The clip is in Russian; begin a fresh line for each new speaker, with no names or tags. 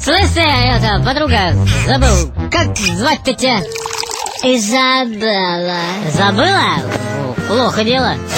Слышь, это, подруга, забыл, как звать-то тебя?
Изабелла.
Забыла? Плохо дело.